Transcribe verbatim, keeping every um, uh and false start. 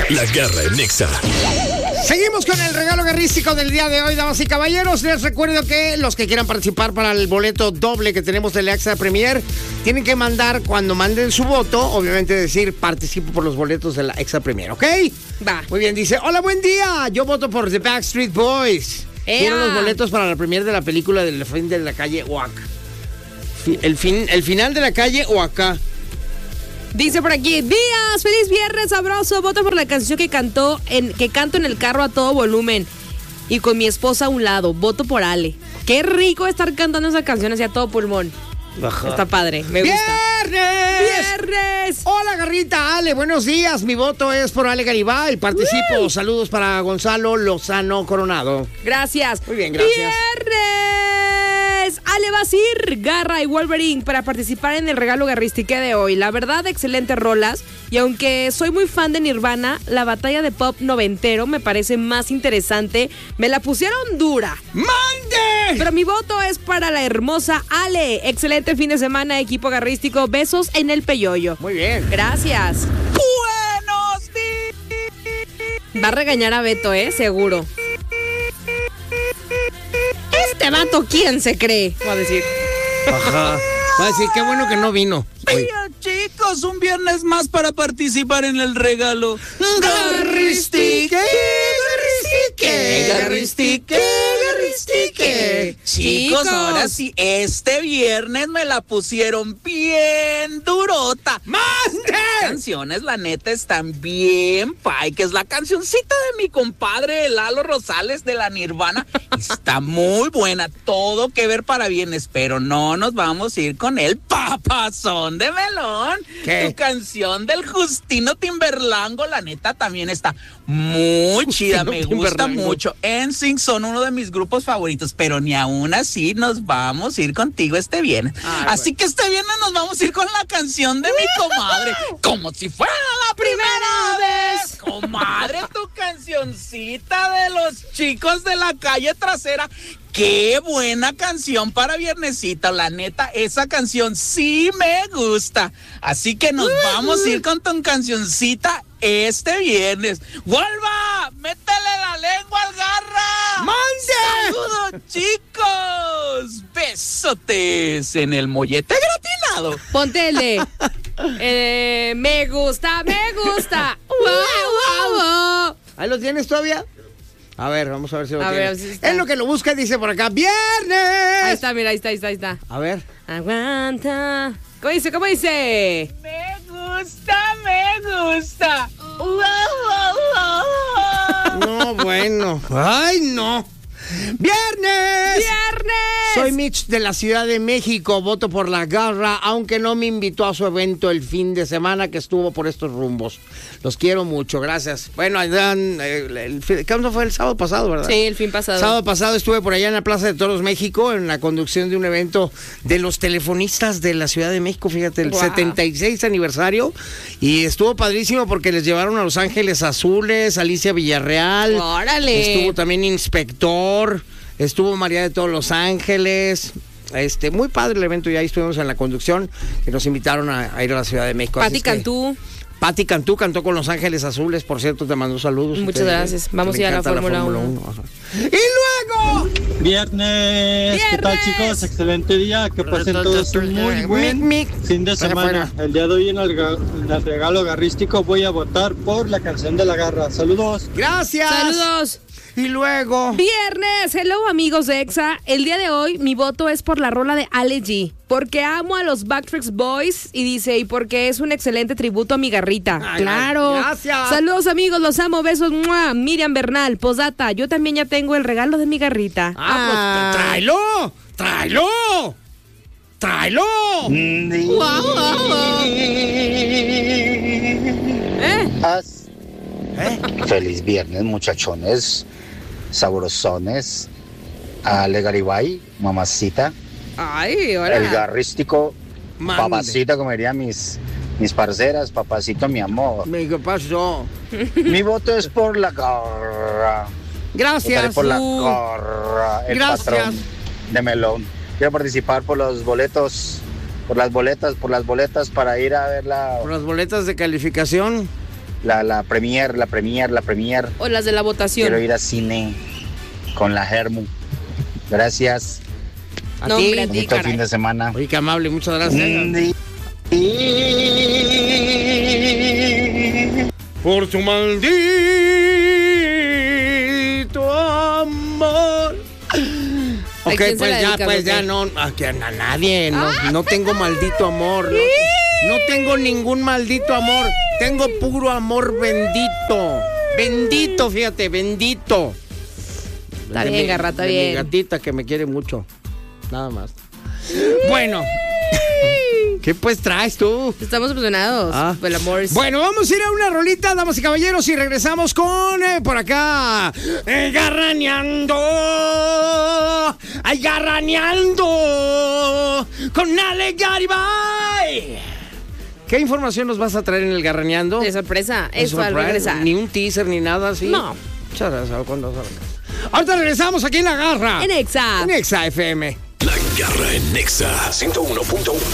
La Garra en Nexa. Seguimos con el regalo garrístico del día de hoy, damas y caballeros. Les recuerdo que los que quieran participar para el boleto doble que tenemos de la Extra Premier tienen que mandar, cuando manden su voto, obviamente decir participo por los boletos de la Extra Premier, ¿ok? Va. Muy bien, dice, hola, buen día, yo voto por The Backstreet Boys. ¡Ea! Quiero los boletos para la premier de la película del fin de la calle Oaxaca. El, fin, el final de la calle Oaxaca. Dice por aquí, días, feliz viernes, sabroso. Voto por la canción que cantó en, que canto en el carro a todo volumen. Y con mi esposa a un lado. Voto por Ale. Qué rico estar cantando esa canción así a todo pulmón. Ajá. Está padre, me gusta. ¡Viernes! ¡Viernes! Hola, Garrita, Ale, buenos días. Mi voto es por Ale Garibay. Participo. ¡Uy! Saludos para Gonzalo Lozano Coronado. Gracias. Muy bien, gracias. ¡Viernes! Ale Basir, Garra y Wolverine para participar en el regalo garristique de hoy. La verdad, excelentes rolas. Y aunque soy muy fan de Nirvana, la batalla de pop noventero me parece más interesante. Me la pusieron dura. ¡Mande! Pero mi voto es para la hermosa Ale. Excelente fin de semana, equipo garrístico. Besos en el peyoyo. Muy bien. Gracias. Buenos días. Va a regañar a Beto, ¿eh? Seguro. Este vato, ¿quién se cree? Va a decir. Ajá. Va a decir, qué bueno que no vino. Hoy. Bien, chicos, un viernes más para participar en el regalo. Garristique, Garristique, Garristique, Garristique. Chicos, Chicos. ahora sí, este viernes me la pusieron bien durota. ¡Mande! Canciones, la neta, están bien pay, que es la cancioncita de mi compadre Lalo Rosales de la Nirvana. Está muy buena, todo que ver para viernes, pero no nos vamos a ir con el papazón de melón. ¿Qué? Tu canción del Justino Timberlango, la neta, también está muy chida, me gusta Timberlango. mucho. N Sync son uno de mis grupos favoritos, pero ni aún así nos vamos a ir contigo este viernes. Ay, así que este viernes nos vamos a ir con la canción de mi comadre, como si fuera la primera vez. Comadre, tu cancioncita de los chicos de la calle trasera. Qué buena canción para viernesita, la neta, esa canción sí me gusta. Así que nos vamos a ir con tu cancioncita este viernes. ¡Vuelva! ¡Métele la lengua al Garra! ¡Mande! ¡Saludos, chicos! ¡Besotes en el mollete gratinado! Ponte el de, eh, me gusta, me gusta. ¡Wow, wow, wow! ¿Ahí lo tienes todavía? A ver, vamos a ver si lo A tiene. ver si está. Es lo que lo busca y dice por acá, ¡viernes! Ahí está, mira, ahí está, ahí está, ahí está. A ver. Aguanta. ¿Cómo dice? ¿Cómo dice? Me gusta, me gusta. No, bueno. ¡Ay, no! ¡Viernes! ¡Viernes! Soy Mitch de la Ciudad de México, voto por la Garra, aunque no me invitó a su evento el fin de semana que estuvo por estos rumbos. Los quiero mucho, gracias. Bueno, Dan, el, el, el, ¿cuándo fue? El sábado pasado, ¿verdad? Sí, el fin pasado. Sábado pasado estuve por allá en la Plaza de Toros México en la conducción de un evento de los telefonistas de la Ciudad de México, fíjate, el Wow. setenta y seis aniversario, y estuvo padrísimo porque les llevaron a Los Ángeles Azules, Alicia Villarreal. ¡Órale! Estuvo también Inspector, estuvo María de todos Los Ángeles. Este, muy padre el evento, y ahí estuvimos en la conducción, que nos invitaron a, a ir a la Ciudad de México. Pati Cantú. Pati Cantú cantó con Los Ángeles Azules, por cierto, te mandó saludos. Muchas Te- gracias. que Vamos le a ir a la encanta Fórmula uno. ajá. Y luego... Viernes, ¿qué tal, ¡Viernes! chicos? Excelente día, que pasen todos un muy buen Mic, fin de vaya semana. fuera. El día de hoy en el, ga- en el regalo garrístico voy a votar por la canción de la Garra. Saludos. Gracias. Saludos. Y luego... Viernes, hello amigos de EXA. El día de hoy mi voto es por la rola de Ale G, porque amo a los Backstreet Boys y dice, y porque es un excelente tributo a mi Garrita. Ay, Claro. gracias. Saludos amigos, los amo, besos. ¡Mua! Miriam Bernal, posdata, yo también ya tengo el regalo de mi Garrita. Ah, pues tráelo, tráelo, tráelo. Guau, guau, guau. ¿Eh? Haz- ¿Eh? Feliz viernes, muchachones, sabrosones. Ale Garibay, mamacita. Ay, hola. El garrístico, Mande. papacita, como dirían mis, mis parceras, papacito, mi amor. Me- ¿Qué pasó? Mi voto es por la Garra. Votaré Gracias. por la Uh, Garra, el gracias. patrón de Melón. Quiero participar por los boletos, por las boletas, por las boletas para ir a ver la... Por las boletas de calificación. La, la premier, la premier, la premier. O las de la votación. Quiero ir al cine con la Germu. Gracias. A No, ti. hombre, a ti, Bonito caray. fin de semana. Oye, qué amable, muchas gracias. Mm, Por tu maldito amor. ¿A Ok, quién se pues la ya, dedicas, pues o ya qué? no, a, que a nadie, no, no tengo maldito amor, no, no tengo ningún maldito amor, tengo puro amor bendito, bendito, fíjate, bendito. Está De bien, mi- Garra, está de bien. Mi gatita que me quiere mucho, nada más. Bueno, ¿qué pues traes tú? Estamos emocionados. Ah. El amor es... Bueno, vamos a ir a una rolita, damas y caballeros, y regresamos con, eh, por acá, eh, Garraneando, ay, Garraneando, con Ale Garibay. ¿Qué información nos vas a traer en el Garraneando? De sorpresa. ¿Es Eso al surprise? regresar. Ni un teaser ni nada así. No. Muchas gracias. ¿Cuándo salgas? Ahorita regresamos aquí en La Garra. En Exa. En Exa F M. La Garra en Nexa ciento uno punto uno.